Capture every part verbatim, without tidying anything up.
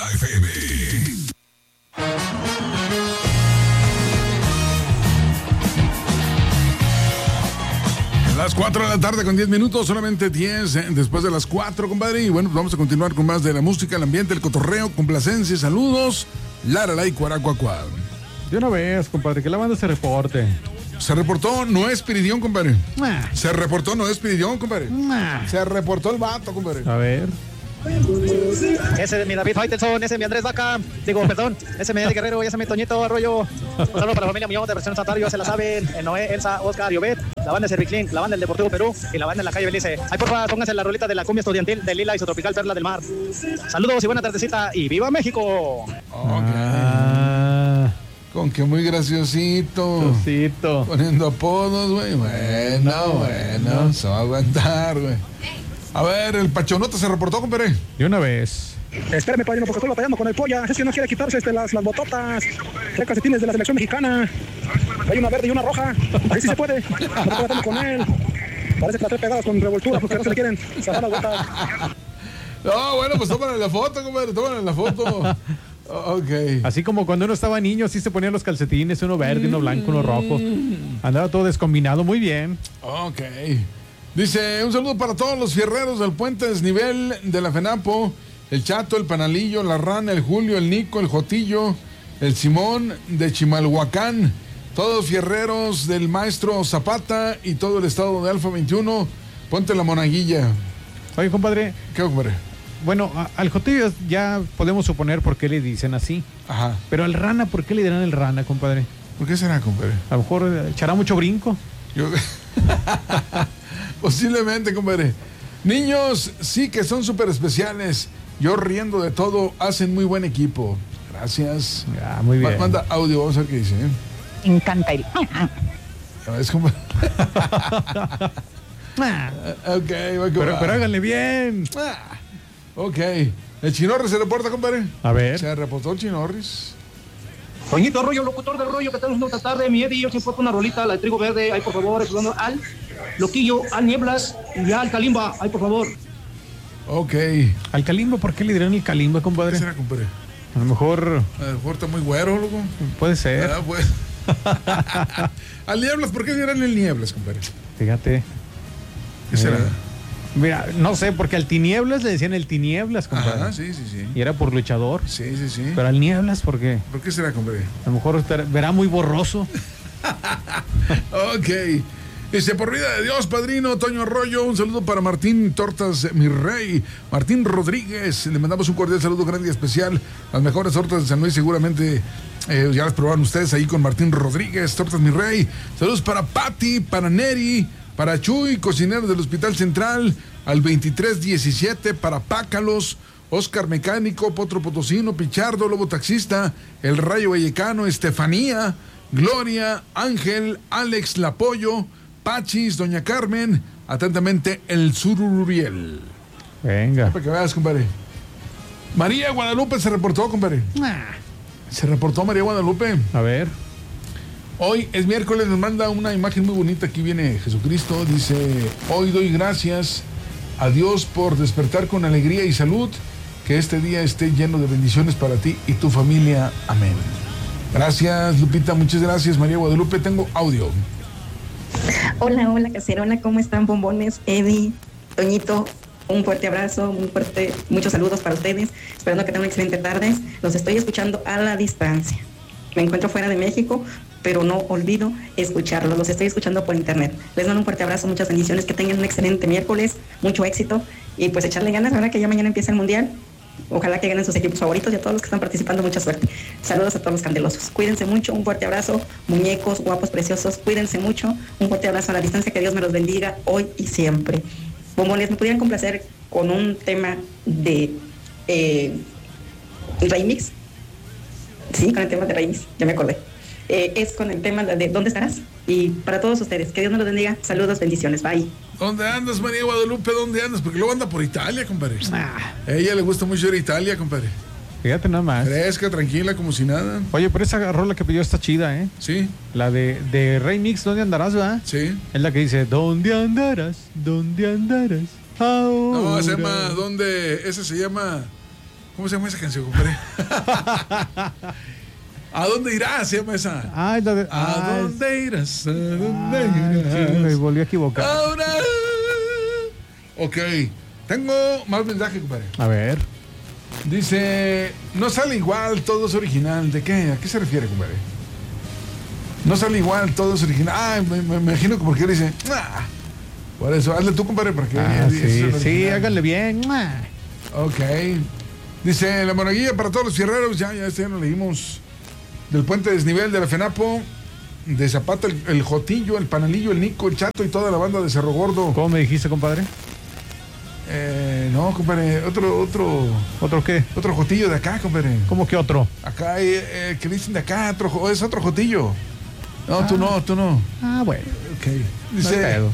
Exa F M. Las cuatro de la tarde con diez minutos, solamente diez eh, después de las cuatro, compadre. Y bueno, pues vamos a continuar con más de la música, el ambiente, el cotorreo, complacencia, saludos. Laralay, cuaracuacuá. De una vez, compadre, que la banda se reporte. Se reportó, no es Piridión, compadre. Nah. Se reportó, no es Piridión, compadre. Nah. Se reportó el vato, compadre. A ver. Ese de mi David Faitelson, ese de mi Andrés Vaca, digo, perdón, ese de mi Eddie Guerrero y ese de mi Toñito Arroyo. Un saludo para la familia Muñoz de Versión Santario, se la saben, el Noé, Elsa, Oscar y Obed, la banda de Serviclin, la banda del Deportivo Perú y la banda en la calle Belice. Ay, por favor, pónganse la rolita de la cumbia estudiantil de Lila y su tropical Perla del Mar. Saludos y buena tardecita y ¡viva México! Okay. Ah, Con que muy graciosito. Cosito. Poniendo apodos, güey. Bueno, bueno, se va a aguantar, güey. A ver, el Pachonote se reportó, compadre. De una vez. Espérame, padrino, porque estoy batallando con el polla. Es que no quiere quitarse este, las, las bototas. Trae calcetines de la selección mexicana. Hay una verde y una roja. Ahí sí se puede. No estoy batallando con él. Parece que la trae pegadas con revoltura porque no se le quieren sacar las botas. No, bueno, pues tómale la foto, compadre. Tómale la foto. Ok. Así como cuando uno estaba niño, así se ponían los calcetines, uno verde, uno blanco, uno rojo. Andaba todo descombinado, muy bien. Ok. Dice, un saludo para todos los fierreros del puente desnivel de la FENAPO. El Chato, el Panalillo, la Rana, el Julio, el Nico, el Jotillo, el Simón de Chimalhuacán. Todos fierreros del maestro Zapata y todo el estado de Alfa veintiuno. Ponte la monaguilla. Oye, compadre. ¿Qué, compadre? Bueno, a, al Jotillo ya podemos suponer por qué le dicen así. Ajá. Pero al Rana, ¿por qué le dirán el Rana, compadre? ¿Por qué será, compadre? A lo mejor eh, echará mucho brinco. Yo... Posiblemente, compadre. Niños, sí que son súper especiales. Yo riendo de todo, hacen muy buen equipo. Gracias. Ah, muy bien. Manda audio, vamos a ver qué dice. ¿eh? Encanta el. Es como... ok, va, Pero, pero háganle bien. Ah, ok. ¿El Chinorris se reporta, compadre? A ver. Se reportó el Chinorris. Toñito Arroyo, locutor del rollo, que tal una tarde, mi Eddie, yo siempre pongo una rolita, la de Trigo Verde, ahí por favor, saludando al Loquillo, al Nieblas y al Kalimba, ahí por favor. Ok. ¿Al Kalimba? ¿Por qué le dirán el Kalimba, ¿Qué compadre? será, compadre? A lo mejor A lo mejor está muy güero, loco. puede ser. Ah, pues. Al Nieblas, ¿por qué dirán el Nieblas, compadre? Fíjate. ¿Qué será? Mira, no sé, porque al Tinieblas le decían el Tinieblas, compadre. Ajá, sí, sí, sí. Y era por luchador. Sí, sí, sí. Pero al Nieblas, ¿por qué? ¿Por qué será, compadre? A lo mejor estar- verá muy borroso. Ok. Dice, por vida de Dios, padrino Toño Arroyo, un saludo para Martín Tortas, mi rey. Martín Rodríguez, le mandamos un cordial saludo grande y especial. Las mejores tortas de San Luis, seguramente eh, ya las probaron ustedes ahí con Martín Rodríguez, Tortas, mi rey. Saludos para Patti, para Neri, para Chuy, cocinero del Hospital Central, al veintitrés diecisiete, para Pácalos, Oscar Mecánico, Potro Potosino, Pichardo, Lobo Taxista, El Rayo Vallecano, Estefanía, Gloria, Ángel, Alex Lapollo, Pachis, Doña Carmen, atentamente el Sururiel. Venga. Para que veas, compadre. María Guadalupe se reportó, compadre. Se reportó María Guadalupe. A ver. Hoy es miércoles, nos manda una imagen muy bonita. Aquí viene Jesucristo. Dice, hoy doy gracias a Dios por despertar con alegría y salud. Que este día esté lleno de bendiciones para ti y tu familia. Amén. Gracias, Lupita. Muchas gracias, María Guadalupe. Tengo audio. Hola, hola, caserona, ¿cómo están, bombones? Eddie, Toñito, un fuerte abrazo, un fuerte, muchos saludos para ustedes. Esperando que tengan una excelente tarde. Los estoy escuchando a la distancia. Me encuentro fuera de México, pero no olvido escucharlos. Los estoy escuchando por internet. Les mando un fuerte abrazo, muchas bendiciones, que tengan un excelente miércoles, mucho éxito y pues echarle ganas ahora que ya mañana empieza el Mundial. Ojalá que ganen sus equipos favoritos y a todos los que están participando, mucha suerte. Saludos a todos los candelosos. Cuídense mucho, un fuerte abrazo, muñecos, guapos, preciosos, cuídense mucho. Un fuerte abrazo a la distancia, que Dios me los bendiga hoy y siempre. Bombones, ¿me pudieran complacer con un tema de eh, remix? Sí, con el tema de remix, ya me acordé. Eh, es con el tema de ¿dónde estarás? Y para todos ustedes, que Dios me los bendiga. Saludos, bendiciones, bye. ¿Dónde andas, María Guadalupe? ¿Dónde andas? Porque luego anda por Italia, compadre. Ah, A ella le gusta mucho ir a Italia, compadre. fíjate nada más. Fresca, tranquila, como si nada. Oye, pero esa rola que pidió está chida, ¿eh? Sí, La de, de Remix, ¿dónde andarás, verdad? sí. Es la que dice, ¿dónde andarás? ¿Dónde andarás? Ahora. No, se llama, ¿dónde? Ese se llama ¿Cómo se llama esa canción, compadre? ¿A dónde irás? Se llama esa. Ay, la de, ¿A ah, dónde irás? ¿A dónde ay, irás? sí, me volví a equivocar. Ahora. Ok. Tengo más mensaje, compadre. A ver. Dice, no sale igual, todo es original. ¿De qué? ¿A qué se refiere, compadre? No sale igual, todo es original. Ah, me, me imagino que porque dice, ah, por eso, hazle tú, compadre, para que... Ah, ese es sí, el sí, original. háganle bien. Ok. Dice, la monaguilla para todos los fierreros, ya, ya, este ya lo leímos. Del puente de desnivel de la FENAPO, de Zapata, el, el Jotillo, el Panalillo, el Nico, el Chato y toda la banda de Cerro Gordo. ¿Cómo me dijiste, compadre? Eh, no, compadre, otro, otro, ¿Otro qué? otro Jotillo de acá, compadre. ¿Cómo que otro? Acá hay, eh, que dicen de acá, otro, jo- es otro Jotillo. No, tú no, tú no. Ah, bueno. Ok. No hay Dice, pedo.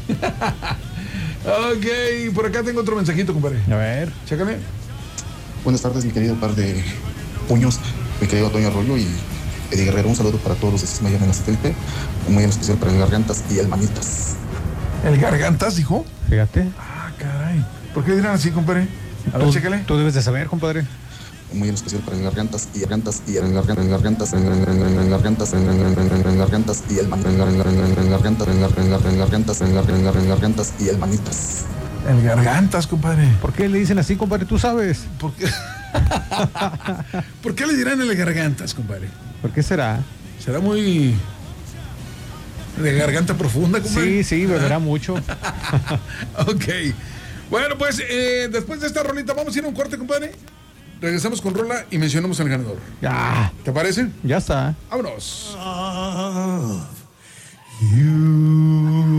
ok, por acá tengo otro mensajito, compadre. A ver. Chécale. Buenas tardes, mi querido par de puños, mi querido Toño Arroyo y Eddie Guerrero. Un saludo para todos los de Sismaya en la satélite, muy en especial para el Gargantas y el Manitas. ¿El Gargantas, dijo? Fíjate. Ah, caray. ¿Por qué dirán así, compadre? A ver, Tú, chécale. tú debes de saber, compadre. Muy en especial para el Gargantas y Gargantas y el Gargantas, el Gargantas, el Gargantas, el Gargantas y el Manitas, el Gargantas, el Gargantas, el Gargantas y el Manitas. El Gargantas, compadre. ¿Por qué le dicen así, compadre? Tú sabes. ¿Por qué? ¿Por qué le dirán el Gargantas, compadre? ¿Por qué será? ¿Será muy de garganta profunda, compadre? Sí, sí, beberá mucho. Ok. Bueno, pues eh, después de esta rolita vamos a ir a un corte, compadre. Regresamos con rola y mencionamos al ganador. Ya, ¿Te parece? ya está. Vámonos. You